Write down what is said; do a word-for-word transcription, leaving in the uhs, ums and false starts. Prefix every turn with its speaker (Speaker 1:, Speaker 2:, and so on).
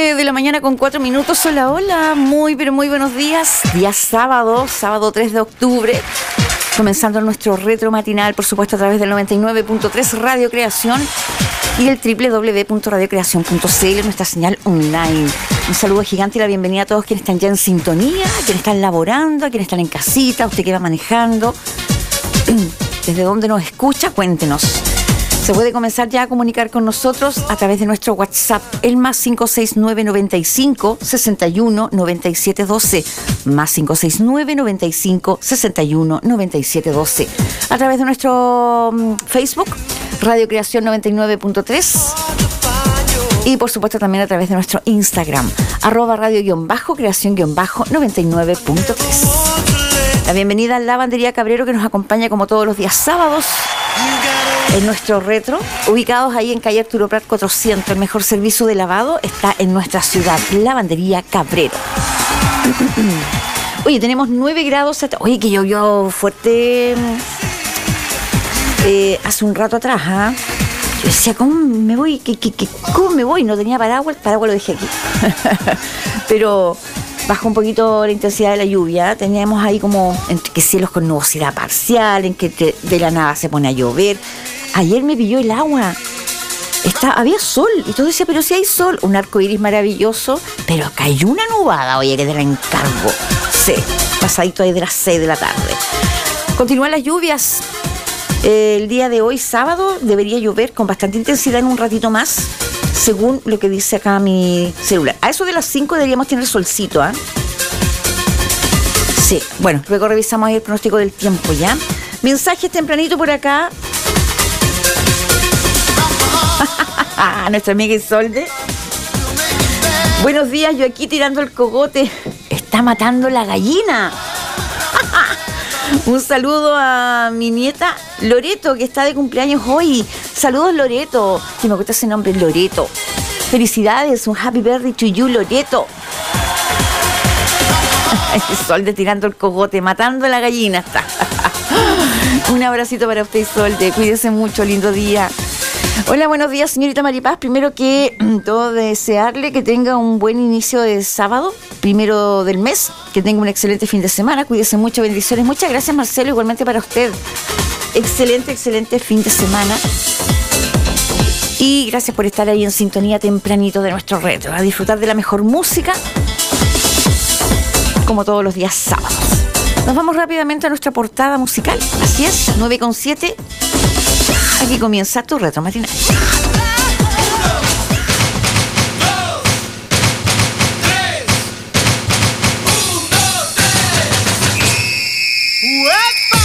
Speaker 1: nueve de la mañana con cuatro minutos. Hola, hola, muy pero muy buenos días. Día sábado, sábado tres de octubre. Comenzando nuestro retro matinal, por supuesto, a través del noventa y nueve punto tres Radio Creación y el doble u doble u doble u punto radio creación punto c l, nuestra señal online. Un saludo gigante y la bienvenida a todos quienes están ya en sintonía, a quienes están laborando, a quienes están en casita, a usted que va manejando. ¿Desde dónde nos escucha? Cuéntenos. Se puede comenzar ya a comunicar con nosotros a través de nuestro WhatsApp, el más cinco seis nueve, noventa y cinco, sesenta y uno, noventa y siete, doce, más cinco seis nueve, noventa y cinco, sesenta y uno, noventa y siete, doce. A través de nuestro um, Facebook, Radio Creación noventa y nueve punto tres. Y por supuesto también a través de nuestro Instagram, arroba radio-creación-noventa y nueve punto tres. La bienvenida a Lavandería Cabrero, que nos acompaña como todos los días sábados en nuestro retro, ubicados ahí en calle Arturo Prat cuatrocientos. El mejor servicio de lavado está en nuestra ciudad, Lavandería Cabrero. Oye, tenemos nueve grados. Oye, que llovió fuerte eh, hace un rato atrás, ¿ah? ¿eh? Yo decía, ¿cómo me voy? ¿Qué, qué, qué, ¿Cómo me voy? No tenía paraguas, el paraguas lo dejé aquí. Pero bajó un poquito la intensidad de la lluvia. Teníamos ahí como entre que cielos con nubosidad parcial, en que te, de la nada se pone a llover. Ayer me pilló el agua. Está, había sol. Y todo decía, pero si hay sol. Un arco iris maravilloso. Pero cayó una nubada, oye, que te la encargo. Sí, pasadito ahí de las seis de la tarde. Continúan las lluvias. El día de hoy, sábado, debería llover con bastante intensidad en un ratito más, según lo que dice acá mi celular. A eso de las cinco deberíamos tener solcito, ¿ah? ¿eh? Sí, bueno, luego revisamos ahí el pronóstico del tiempo, ¿ya? Mensajes tempranito por acá. Nuestra amiga Isolde. Buenos días, yo aquí tirando el cogote. Está matando la gallina. Un saludo a mi nieta Loreto, que está de cumpleaños hoy. Saludos, Loreto. Que me gusta ese nombre, Loreto. Felicidades, un happy birthday to you, Loreto. Isolde tirando el cogote, matando a la gallina está. Un abracito para usted, Isolde. Cuídese mucho, lindo día. Hola, buenos días, señorita Maripaz. Primero que todo, desearle que tenga un buen inicio de sábado, primero del mes, que tenga un excelente fin de semana. Cuídese mucho, bendiciones. Muchas gracias, Marcelo, igualmente para usted. Excelente, excelente fin de semana. Y gracias por estar ahí en sintonía tempranito de nuestro retro. A disfrutar de la mejor música, como todos los días sábados. Nos vamos rápidamente a nuestra portada musical. Así es, nueve con siete. Aquí comienza tu retro matinal.